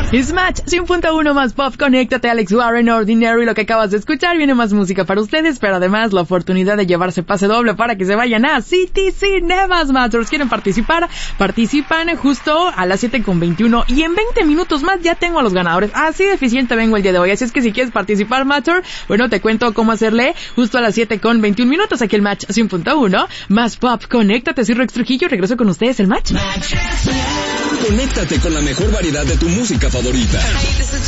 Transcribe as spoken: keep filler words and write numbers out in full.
Smash cien punto uno más pop, conéctate. Alex Warren, Ordinary. Lo que acabas de escuchar, viene más música para ustedes, pero además la oportunidad de llevarse pase doble para que se vayan a City Cinemas Masters. ¿Quieren participar? Participan justo a las siete con veintiuno y en veinte minutos más ya tengo a los ganadores. Así de eficiente vengo el día de hoy. Así es que si quieres participar, Master, bueno, te cuento cómo hacerle justo a las siete con veintiuno minutos aquí el Match cien punto uno más pop. Conéctate, soy Rex Trujillo. Regreso con ustedes el Match. Conéctate con la mejor variedad de tu música favorita.